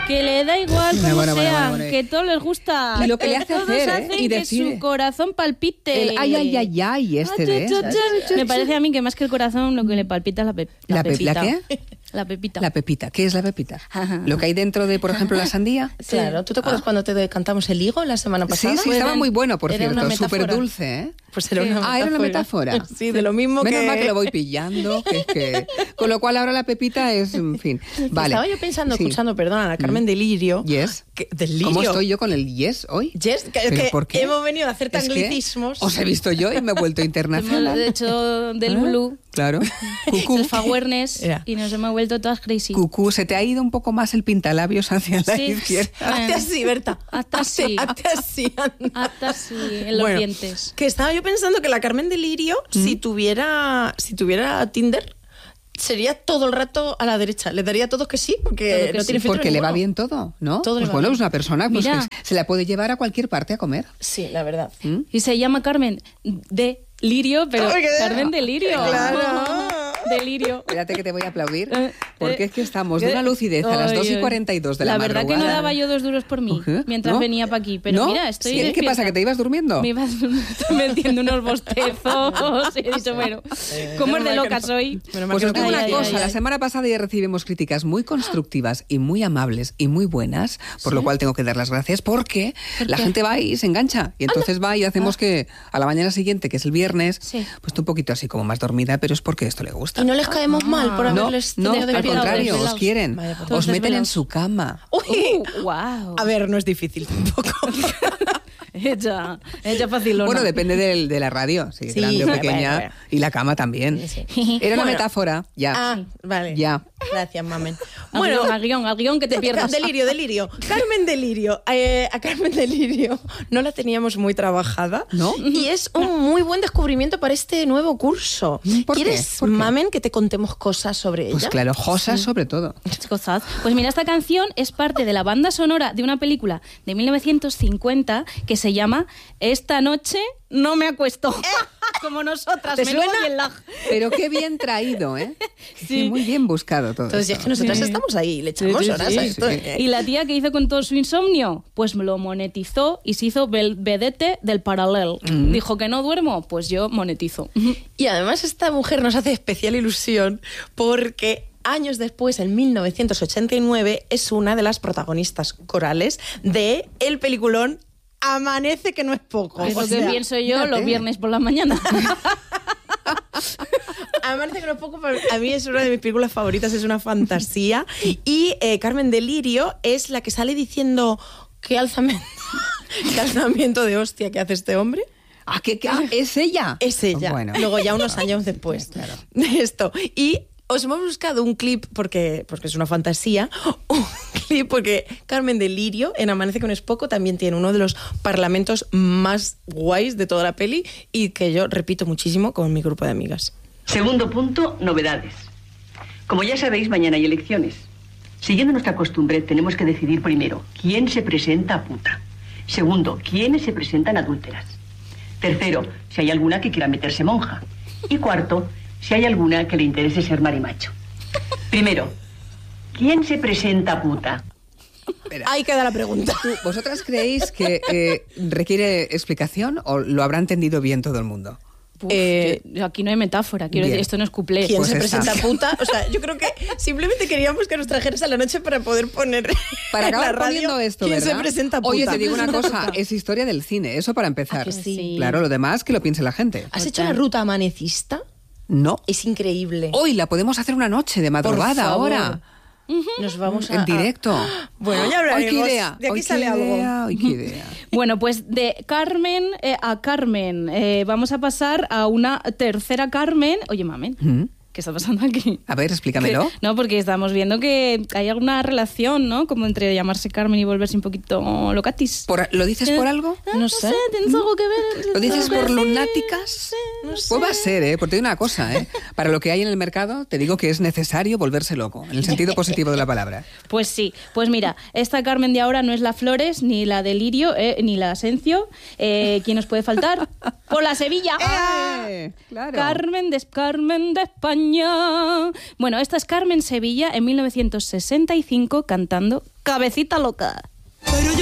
Que le da igual cómo sean, que todo les gusta. Y lo que le hace todos hacer, hacen y que decide. su corazón palpite. El ay, ay, ay, ay, este de... Me parece a mí que más que el corazón lo que le palpita es la pepita. ¿La qué? La pepita. La pepita. ¿Qué es la pepita? Lo que hay dentro de, por ejemplo, la sandía. Claro, ¿tú te acuerdas cuando te cantamos el higo la semana pasada? Sí, estaba muy bueno, por Era una cierto, metáfora. súper dulce, ¿eh? Pues era una metáfora. Era una metáfora. Sí, de lo mismo Menos que... mal que lo voy pillando, con lo cual ahora la pepita es, en fin, vale. Estaba yo pensando, Sí. escuchando, perdona, a la Carmen Delirio. Yes. ¿Delirio? ¿Cómo estoy yo con el yes hoy? Yes, que ¿Por qué? hemos venido a hacer Es que anglicismos. os he visto yo y me he vuelto internacional. De hecho, del blue. Claro. Cucú. El awareness. Yeah. Y nos hemos vuelto todas crazy. Cucú, se te ha ido un poco más el pintalabios hacia la Sí. izquierda. Hazte así, Berta. Hasta así. Hazte así, anda. Hasta así, en los dientes. Que estaba yo pensando que la Carmen Delirio, si tuviera Tinder, sería todo el rato a la derecha. Le daría a todos que sí, porque no tiene filtro Porque le va ninguno. bien todo, ¿no? Todo le Pues va bueno, bien. es una persona pues, Mira. que se la puede llevar a cualquier parte a comer. Sí, la verdad. Y se llama Carmen de Lirio, pero Ay, qué- Carmen de Lirio. Claro. Delirio. Espérate que te voy a aplaudir, porque es que estamos de ¿Qué? una lucidez a las Ay, 2:42 de la verdad madrugada. que no daba yo 2 duros por mí ¿Qué? mientras ¿No? venía para aquí. Pero ¿No? mira, estoy Sí, ¿qué despierta. pasa, que te ibas durmiendo? Me ibas metiendo unos bostezos. He dicho, bueno, ¿cómo es de loca soy? Pues os digo Ay, una ay, cosa, ay, la ay. semana pasada ya recibimos críticas muy constructivas y muy amables y muy buenas, por lo cual tengo que dar las gracias, porque la gente va y se engancha, y entonces va y hacemos que a la mañana siguiente, que es el viernes, Sí. pues esté un poquito así como más dormida, pero es porque esto le gusta. Y no les caemos mal por No, haberles no, tenido al desvelados. contrario, os desvelados. quieren, Vaya, pues os todos meten en desvelados. su cama. Uy. Wow. A ver, no es difícil tampoco. Ella facilona. Bueno, depende de la radio, si es Sí, grande o bueno, pequeña, bueno. y la cama también. Sí. Era una Bueno. metáfora, ya. Ah, vale. Ya. Gracias, mamen. Al guión que te pierdas. Delirio. Carmen Delirio. A Carmen Delirio no la teníamos muy trabajada. ¿No? Y es un muy buen descubrimiento para este nuevo curso. ¿Por qué? ¿Quieres, ¿Por qué? mamen, que te contemos cosas sobre Pues ella? claro, Josas sobre todo. Cosas. Pues mira, esta canción es parte de la banda sonora de una película de 1950 que se llama Esta noche no me acuesto. Como nosotras. ¿Te menudo suena? bien lag. Pero qué bien traído, ¿eh? Sí. Muy bien buscado todo Entonces, esto. es que nosotras estamos ahí, le echamos Sí, horas sí, a esto. sí. Y la tía que hizo con todo su insomnio, pues lo monetizó y se hizo vedette del paralel. Dijo que no duermo, pues yo monetizo. Y además esta mujer nos hace especial ilusión porque años después, en 1989, es una de las protagonistas corales de el peliculón Amanece, que no es poco. Es O lo que sea, pienso yo fíjate. los viernes por la mañana. Amanece, que no es poco, pero a mí es una de mis películas favoritas, es una fantasía. Y Carmen Delirio es la que sale diciendo qué alzamiento de hostia que hace este hombre. Ah, ¿es ella? Es ella. Bueno. Luego ya unos años después de esto. Y os hemos buscado un clip, porque es una fantasía, un clip porque Carmen Delirio, en Amanece que no es poco, también tiene uno de los parlamentos más guays de toda la peli y que yo repito muchísimo con mi grupo de amigas. Segundo punto, novedades. Como ya sabéis, mañana hay elecciones. Siguiendo nuestra costumbre, tenemos que decidir primero quién se presenta a puta. Segundo, quiénes se presentan adúlteras. Tercero, si hay alguna que quiera meterse monja. Y cuarto, si hay alguna que le interese ser marimacho. Primero, ¿quién se presenta a puta? Ahí queda la pregunta. ¿Vosotras creéis que requiere explicación o lo habrá entendido bien todo el mundo? Uf, aquí no hay metáfora, quiero Bien. decir, esto no es cuplé. ¿Quién Pues se esta. presenta puta? O sea, yo creo que simplemente queríamos que nos trajeras a la noche para poder poner Para en la acabar radio poniendo esto, quién ¿verdad? se presenta puta. Oye, te digo una cosa, es historia del cine, eso para empezar. ¿A que sí? Claro, lo demás que lo piense la gente. ¿Has hecho la ruta amanecista? No. Es increíble. Hoy la podemos hacer una noche de madrugada, favor. ahora. Nos vamos a... En directo. Bueno, ya Hoy hablaremos. qué idea. De aquí hoy sale qué algo. idea, hoy qué idea. Bueno, pues de Carmen a Carmen. Vamos a pasar a una tercera Carmen. Oye, mamen, ¿qué está pasando aquí? A ver, explícamelo. No, porque estamos viendo que hay alguna relación, ¿no? Como entre llamarse Carmen y volverse un poquito locatis. ¿Lo dices por algo? No sé. ¿Tienes algo que ver? ¿Lo dices por Sí, lunáticas? No sé. Pues va a ser, ¿eh? Porque te digo una cosa, ¿eh? Para lo que hay en el mercado, te digo que es necesario volverse loco, en el sentido positivo de la palabra. Pues sí, pues mira, esta Carmen de ahora no es la Flores, ni la Delirio, ni la Asencio. ¿Quién nos puede faltar? Por la Sevilla. Claro. Carmen de España. Bueno, esta es Carmen Sevilla en 1965 cantando Cabecita loca. Pero yo